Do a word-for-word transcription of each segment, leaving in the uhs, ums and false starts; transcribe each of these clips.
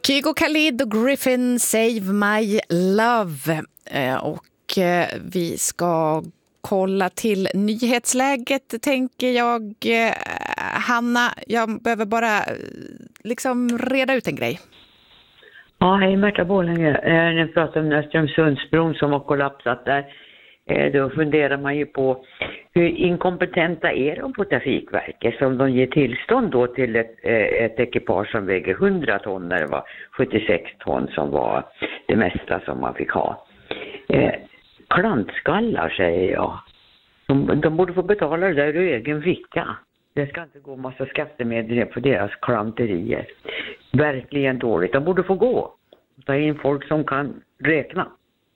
Kygo Khalid och Griffin, Save My Love. Och vi ska kolla till nyhetsläget, tänker jag. Hanna, jag behöver bara liksom reda ut en grej. Ja, hej Märta Borlänge. När vi pratar om Strömsundsbron som har kollapsat där, då funderar man ju på hur inkompetenta är de på Trafikverket som de ger tillstånd då till ett, ett ekipage som väger hundra ton när det var sjuttiosex ton som var det mesta som man fick ha. Eh, klantskallar säger jag. De, de borde få betala det där ur egen ficka. Det ska inte gå massa skattemedel på deras klanterier. Verkligen dåligt. De borde få gå. Ta in folk som kan räkna.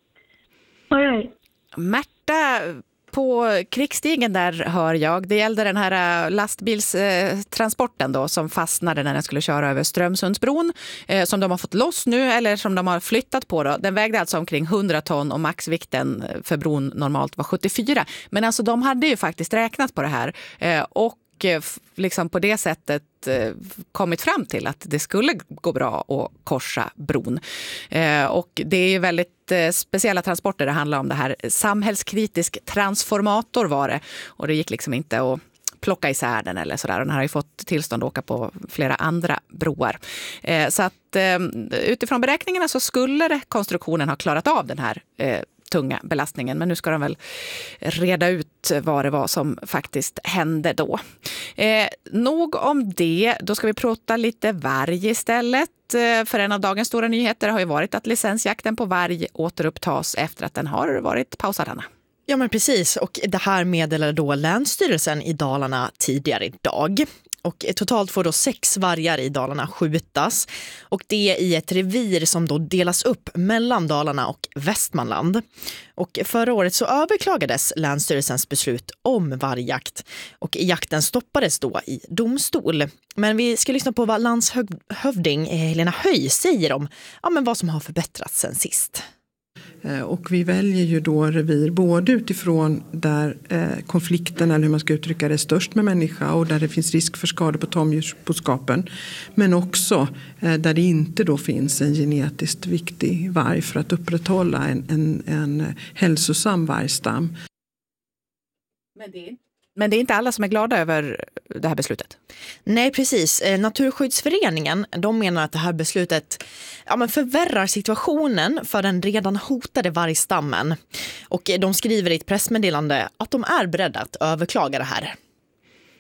Nej. Märta, på krigsstigen där hör jag, det gällde den här lastbilstransporten då som fastnade när den skulle köra över Strömsundsbron, eh, som de har fått loss nu eller som de har flyttat på då. Den vägde alltså omkring hundra ton och maxvikten för bron normalt var sjuttiofyra. Men alltså de hade ju faktiskt räknat på det här eh, och liksom på det sättet kommit fram till att det skulle gå bra att korsa bron. Och det är ju väldigt speciella transporter det handlar om. Det här samhällskritisk transformator var det. Och det gick liksom inte att plocka isär den eller sådär. Den har ju fått tillstånd att åka på flera andra broar. Så att utifrån beräkningarna så skulle konstruktionen ha klarat av den här tunga belastningen. Men nu ska de väl reda ut vad det var som faktiskt hände då. Eh, nog om det. Då ska vi prata lite varg istället. Eh, för en av dagens stora nyheter har ju varit att licensjakten på varg återupptas efter att den har varit pausad, Anna. Ja men precis, och det här meddelade då Länsstyrelsen i Dalarna tidigare idag. Och totalt får då sex vargar i Dalarna skjutas. Och det är i ett revir som då delas upp mellan Dalarna och Västmanland. Och förra året så överklagades Länsstyrelsens beslut om vargjakt. Och jakten stoppades då i domstol. Men vi ska lyssna på vad landshövding Helena Höj säger om ja, men vad som har förbättrats sen sist. Och vi väljer ju då revir både utifrån där eh, konflikten eller hur man ska uttrycka det är störst med människa och där det finns risk för skador på tamdjursboskapen. Men också eh, där det inte då finns en genetiskt viktig varg för att upprätthålla en, en, en hälsosam vargstam. Men det är Men det är inte alla som är glada över det här beslutet. Nej, precis. Naturskyddsföreningen, de menar att det här beslutet ja, men förvärrar situationen för den redan hotade vargstammen. Och de skriver i ett pressmeddelande att de är beredda att överklaga det här.